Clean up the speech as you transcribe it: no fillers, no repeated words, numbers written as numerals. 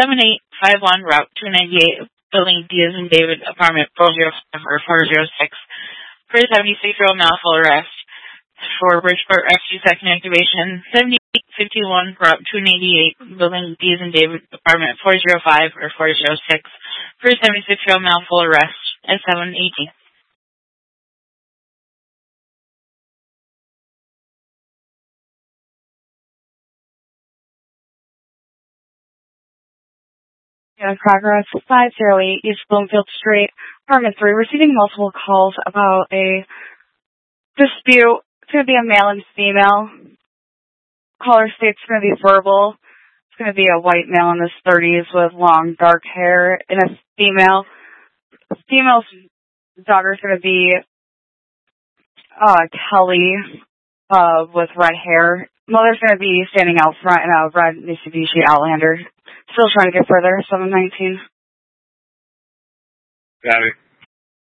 7851 Route 298, Building D as in David, Apartment 405 or 406. For a 76-year-old male, full arrest for Bridgeport Rescue Second Activation. 7851 Route 288, Building D as in David, Apartment 405 or 406. For a 76-year-old male, full arrest at 718. Progress 508 East Bloomfield Street, Apartment 3, receiving multiple calls about a dispute. It's going to be a male and female. Caller states it's going to be verbal. It's going to be a white male in his 30s with long dark hair and a female. The female's daughter is going to be Kelly with red hair. Mother's going to be standing out front in a red Mitsubishi Outlander. Still trying to get further, 719. Got it.